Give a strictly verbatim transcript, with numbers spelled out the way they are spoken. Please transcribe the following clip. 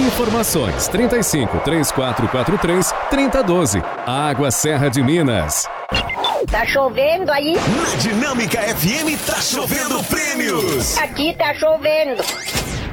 Informações trinta e cinco, três quatro quatro três, trinta doze. Água Serra de Minas. Tá chovendo aí? Na Dinâmica F M tá chovendo prêmios. Aqui tá chovendo.